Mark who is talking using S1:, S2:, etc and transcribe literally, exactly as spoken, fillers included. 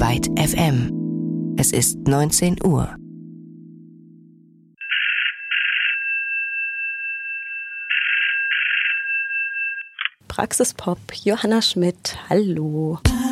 S1: Byte F M. Es ist neunzehn Uhr.
S2: Praxispop, Johanna Schmidt, hallo.